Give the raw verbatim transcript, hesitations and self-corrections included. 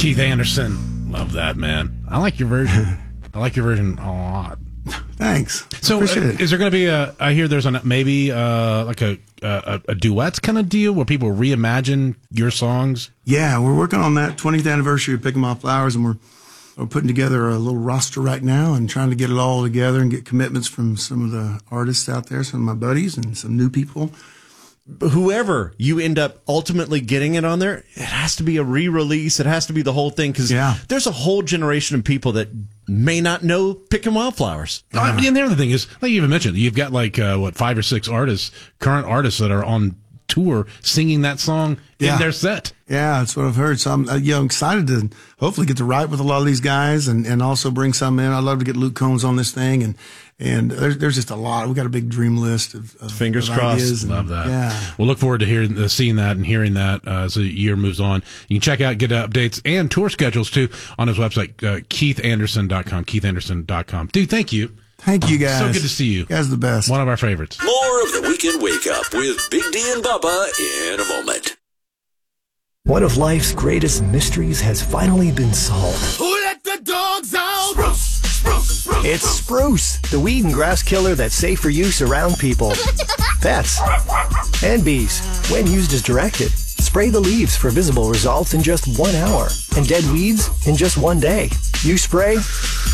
Keith Anderson. Love that, man. I like your version. I like your version a lot. Thanks. So, uh, Appreciate it. is there going to be a? I hear there's a maybe uh, like a, a a duets kind of deal where people reimagine your songs. Yeah, we're working on that twentieth anniversary of Picking My Flowers, and we're we're putting together a little roster right now and trying to get it all together and get commitments from some of the artists out there, some of my buddies, and some new people. Whoever you end up ultimately getting it on there, it has to be a re-release. It has to be the whole thing, because Yeah. there's a whole generation of people that may not know Picking Wildflowers. Oh, I mean, and the other thing is, like you even mentioned, you've got like uh, what five or six artists, current artists that are on tour singing that song Yeah. in their set. Yeah, that's what I've heard. So I'm, uh, you know, excited to hopefully get to write with a lot of these guys and, and also bring some in. I'd love to get Luke Combs on this thing. And, and there's, there's just a lot. We've got a big dream list of, of Fingers of crossed. ideas and- Love that. Yeah. We'll look forward to hearing, uh, seeing that and hearing that uh, as the year moves on. You can check out, get updates and tour schedules too on his website, uh, keith anderson dot com, keith anderson dot com. Dude, thank you. Thank you guys. So good to see you. You guys are the best. One of our favorites. More of the Weekend Wake Up with Big D and Bubba in a moment. One of life's greatest mysteries has finally been solved. Who let the dogs out? Spruce, spruce, spruce. It's Spruce, the weed and grass killer that's safe for use around people, pets, and bees. When used as directed, spray the leaves for visible results in just one hour and dead weeds in just one day. You spray,